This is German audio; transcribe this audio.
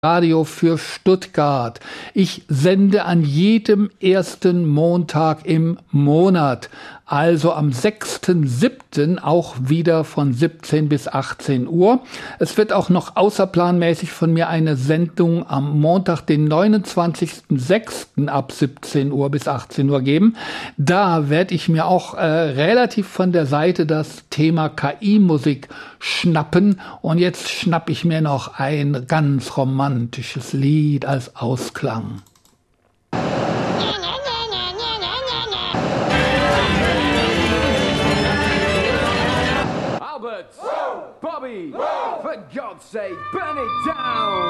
Radio für Stuttgart. Ich sende an jedem ersten Montag im Monat, also am 6.7. auch wieder von 17 bis 18 Uhr. Es wird auch noch außerplanmäßig von mir eine Sendung am Montag, den 29.06. ab 17 Uhr bis 18 Uhr geben. Da werde ich mir auch relativ von der Seite das Thema KI-Musik schnappen. Und jetzt schnapp ich mir noch ein ganz romantisches Lied als Ausklang. Albert, Bobby, for God's sake, burn it down!